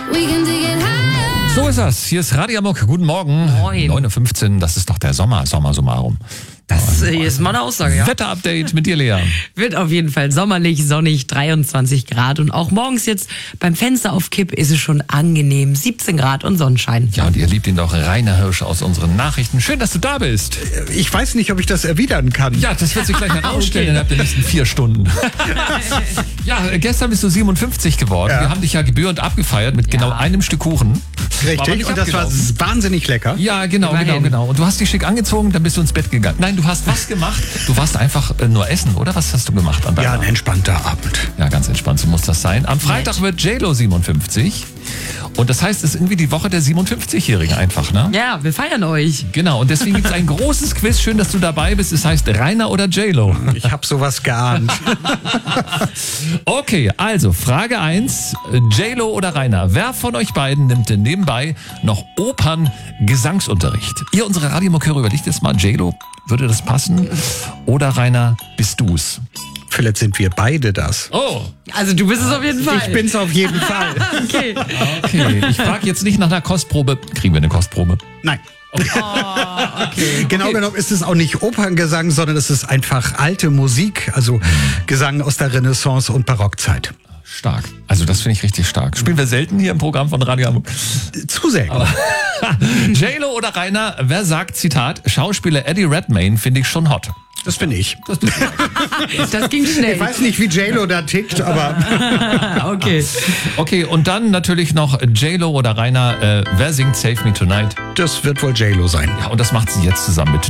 So ist das. Hier ist Radio Amok. Guten Morgen. Moin. 9.15 Uhr. Das ist doch der Sommer summarum. Das ist mal eine Aussage, ja. Wetterupdate mit dir, Lea. Wird auf jeden Fall sommerlich, sonnig, 23 Grad. Und auch morgens jetzt beim Fenster auf Kipp ist es schon angenehm. 17 Grad und Sonnenschein. Ja, und ihr liebt ihn doch, Rainer Hirsch aus unseren Nachrichten. Schön, dass du da bist. Ich weiß nicht, ob ich das erwidern kann. Ja, das wird sich gleich herausstellen innerhalb der nächsten 4 Stunden. Ja, gestern bist du 57 geworden. Ja. Wir haben dich ja gebührend abgefeiert mit genau einem Stück Kuchen. Richtig, und das war wahnsinnig lecker. Ja, genau. Und du hast dich schick angezogen, dann bist du ins Bett gegangen. Nein, du hast was gemacht. Du warst einfach nur essen, oder? Was hast du gemacht an deinem Ja, ein Abend? entspannter Abend. Ja, ganz entspannt, so muss das sein. Am Freitag wird JLo 57. Und das heißt, es ist irgendwie die Woche der 57-Jährigen einfach, ne? Ja, wir feiern euch. Genau, und deswegen gibt es ein großes Quiz. Schön, dass du dabei bist. Es heißt Rainer oder JLo. Ich habe sowas geahnt. Okay, also Frage 1. JLo oder Rainer? Wer von euch beiden nimmt denn nebenbei noch Opern-Gesangsunterricht? Ihr, unsere Radiomoköre, überlegt jetzt mal, JLo, würde das passen? Oder Rainer, bist du's? Vielleicht sind wir beide das. Oh, Also du bist es auf jeden Fall. Ich bin's auf jeden Fall. Okay. okay. Ich frage jetzt nicht nach einer Kostprobe. Kriegen wir eine Kostprobe? Nein. Okay. Genau genommen ist es auch nicht Operngesang, sondern es ist einfach alte Musik, also Gesang aus der Renaissance- und Barockzeit. Stark. Also das finde ich richtig stark. Spielen wir selten hier im Programm von Radio Amok. Zu selten. JLo oder Rainer, wer sagt, Zitat, Schauspieler Eddie Redmayne finde ich schon hot. Das bin ich. Das ging schnell. Ich weiß nicht, wie JLo da tickt, aber Okay. Okay, und dann natürlich noch JLo oder Rainer, wer singt Save Me Tonight? das wird wohl JLo sein. Ja, und das macht sie jetzt zusammen mit